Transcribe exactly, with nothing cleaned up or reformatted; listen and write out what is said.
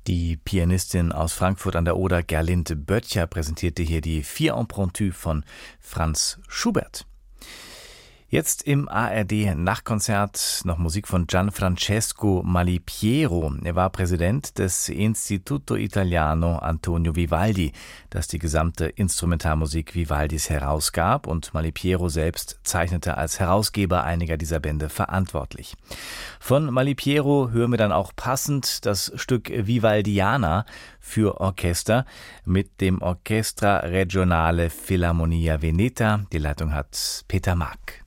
Die Pianistin aus Frankfurt an der Oder, Gerlinde Böttcher, präsentierte hier die Vier Impromptus von Franz Schubert. Jetzt im A R D-Nachtkonzert noch Musik von Gianfrancesco Malipiero. Er war Präsident des Istituto Italiano Antonio Vivaldi, das die gesamte Instrumentalmusik Vivaldis herausgab, und Malipiero selbst zeichnete als Herausgeber einiger dieser Bände verantwortlich. Von Malipiero hören wir dann auch passend das Stück Vivaldiana für Orchester mit dem Orchestra Regionale Filarmonia Veneta. Die Leitung hat Peter Mack.